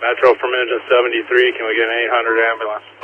Metro from engine 73, can we get an 800 ambulance?